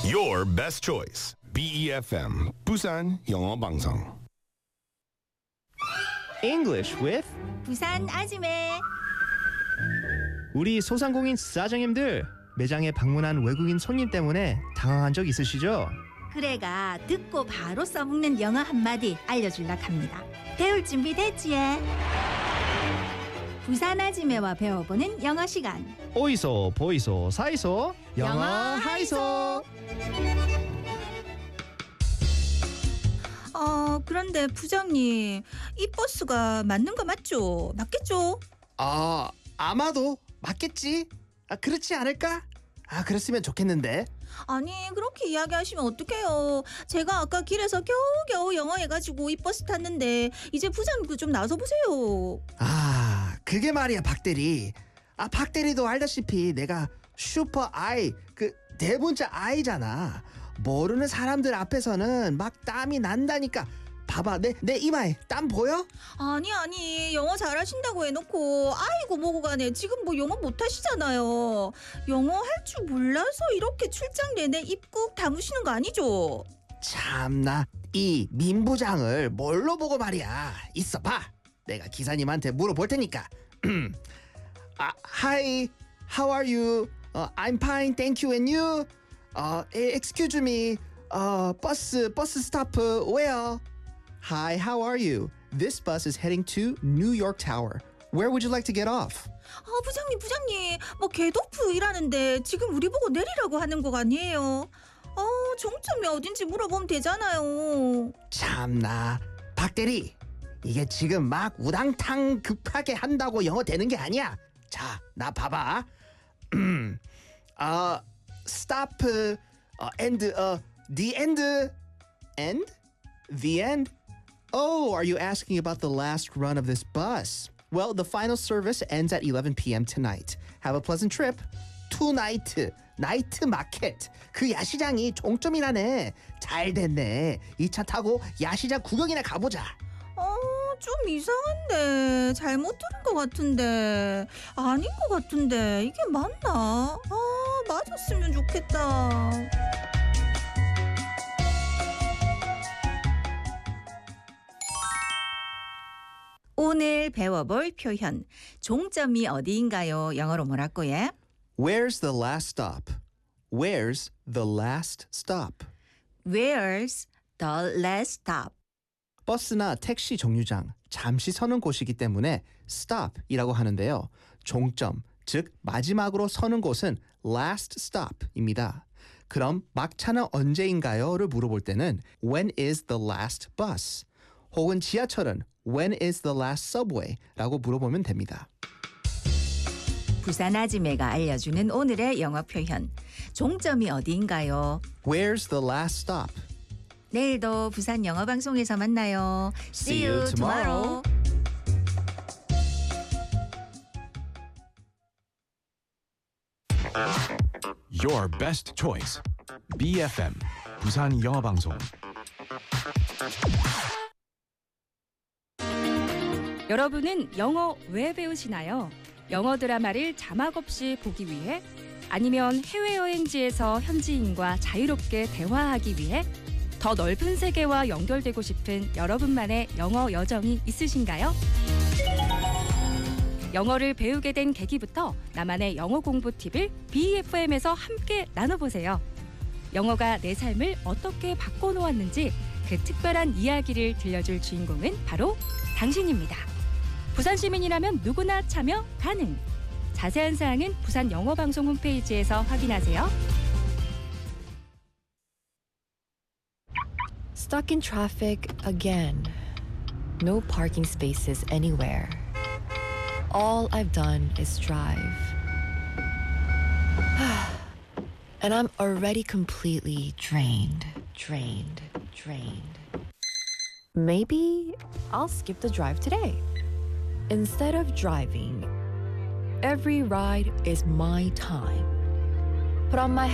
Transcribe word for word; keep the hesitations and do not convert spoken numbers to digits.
Your best choice. B E F M 부산 영어 방송. English with 부산 아지매. 우리 소상공인 사장님들 매장에 방문한 외국인 손님 때문에 당황한 적 있으시죠? 그래가 듣고 바로 써먹는 영어 한마디 알려줄라 합니다. 배울 준비 됐지? 부산 아지매와 배워보는 영어 시간. 오이소 보이소 사이소 영어 하이소. 어 그런데 부장님, 이 버스가 맞는 거 맞죠? 맞겠죠? 아 아마도 맞겠지? 아 그렇지 않을까? 아 그랬으면 좋겠는데. 아니 그렇게 이야기하시면 어떡해요. 제가 아까 길에서 겨우겨우 영어 해가지고 이 버스 탔는데 이제 부장님도 좀 나서보세요. 아 그게 말이야 박대리. 아 박대리도 알다시피 내가 슈퍼 아이 그 대문자 아이잖아. 모르는 사람들 앞에서는 막 땀이 난다니까. 봐봐 내, 내 이마에 땀 보여? 아니 아니 영어 잘하신다고 해놓고 아이고 뭐고 간에 지금 뭐 영어 못하시잖아요. 영어 할 줄 몰라서 이렇게 출장 내내 입국 다무시는 거 아니죠? 참나 이 민부장을 뭘로 보고 말이야. 있어 봐. 내가 기사님한테 물어볼 테니까. 아, Hi, how are you? Uh, I'm fine, thank you. And you? Uh, excuse me. Uh, bus, bus stop where? Hi, how are you? This bus is heading to New York Tower. Where would you like to get off? 아 부장님 부장님 뭐 개도프 일하는데 지금 우리 보고 내리라고 하는 거 아니에요? 어 종점이 어딘지 물어보면 되잖아요. 참나 박대리 이게 지금 막 우당탕 급하게 한다고 영어 되는 게 아니야. 자 나 봐봐. 어 stop uh, and uh, the end end the end. Oh, are you asking about the last run of this bus? Well, the final service ends at eleven p.m. tonight. Have a pleasant trip. Tonight, 나이트 마켓. 그 야시장이 종점이라네. 잘 됐네. 이 차 타고 야시장 구경이나 가보자. 어 좀 이상한데 잘못 들은 것 같은데 아닌 것 같은데 이게 맞나? 아 맞았으면 좋겠다. 오늘 배워볼 표현 종점이 어디인가요? 영어로 뭐라고 해? Where's the last stop? Where's the last stop? Where's the last stop? 버스나 택시 정류장, 잠시 서는 곳이기 때문에 stop이라고 하는데요. 종점, 즉 마지막으로 서는 곳은 last stop입니다. 그럼 막차는 언제인가요?를 물어볼 때는 When is the last bus? 혹은 지하철은 When is the last subway? 라고 물어보면 됩니다. 부산 아지매가 알려주는 오늘의 영어 표현 종점이 어디인가요? Where's the last stop? 내일도 부산 영어 방송에서 만나요. See you tomorrow. Your best choice. B F M 부산 영어 방송. 여러분은 영어 왜 배우시나요? 영어 드라마를 자막 없이 보기 위해? 아니면 해외여행지에서 현지인과 자유롭게 대화하기 위해? 더 넓은 세계와 연결되고 싶은 여러분만의 영어 여정이 있으신가요? 영어를 배우게 된 계기부터 나만의 영어 공부 팁을 B F M에서 함께 나눠보세요. 영어가 내 삶을 어떻게 바꿔놓았는지 그 특별한 이야기를 들려줄 주인공은 바로 당신입니다. 부산 시민이라면 누구나 참여 가능. 자세한 사항은 부산 영어방송 홈페이지에서 확인하세요. Stuck in traffic again. No parking spaces anywhere. All I've done is drive. And I'm already completely drained, drained, drained. Maybe I'll skip the drive today. Instead of driving, every ride is my time. Put on my